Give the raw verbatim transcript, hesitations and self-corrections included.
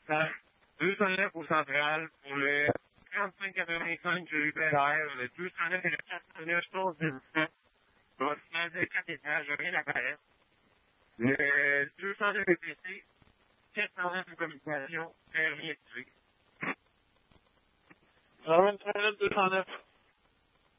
Ça, deux cent neuf au central pour le trente-cinq quatre-vingt-cinq Julie Belair, le deux cent neuf et le quatre cent neuf chose dix-sept. Bâtiment de quatre étages, rien d'apparaître. Le deux cent deux B P C, quatre cent neuf en communication, rien de tué. vingt-trois deux cent neuf.